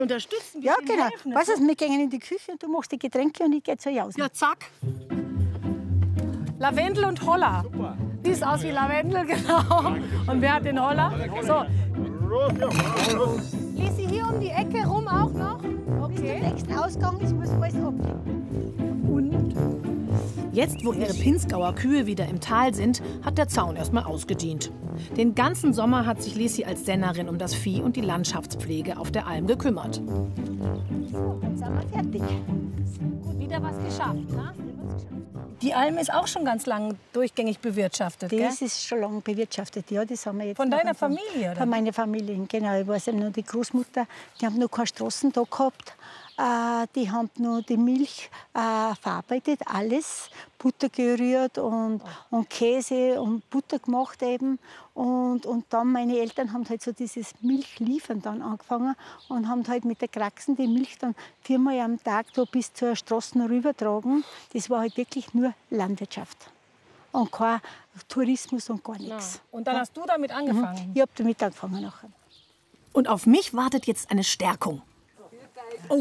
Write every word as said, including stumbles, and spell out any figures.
Unterstützen, Ja, genau. Helfen, weißt du, wir gehen in die Küche und du machst die Getränke und ich gehe zur Jausen. Ja, zack. Lavendel und Holler. Super. Die ist aus wie Lavendel, genau. Und wer hat den Holler? So. Lisi, hier um die Ecke rum auch noch? Okay. Bis zum nächsten Ausgang ist, muss alles abgehen. Und? Jetzt, wo ihre Pinzgauer Kühe wieder im Tal sind, hat der Zaun erstmal ausgedient. Den ganzen Sommer hat sich Lisi als Sennerin um das Vieh und die Landschaftspflege auf der Alm gekümmert. So, dann sind wir fertig. Gut, wieder was geschafft, ne? Die Alm ist auch schon ganz lang durchgängig bewirtschaftet, Das gell? ist schon lange bewirtschaftet, ja. Das haben wir jetzt Von noch deiner von- Familie, oder? Von meiner Familie, genau. Ich weiß ja noch, die Großmutter, die haben noch keine Straßen da gehabt. Äh, die haben noch die Milch äh, verarbeitet, alles. Butter gerührt und, und Käse und Butter gemacht eben. Und, und dann meine Eltern haben halt so dieses Milchliefern dann angefangen und haben halt mit der Kraxen die Milch dann viermal am Tag da bis zur Straße rübertragen. Das war halt wirklich nur Landwirtschaft. Und kein Tourismus und gar nichts. Und dann hast du damit angefangen? Ich habe damit angefangen nachher. Und auf mich wartet jetzt eine Stärkung.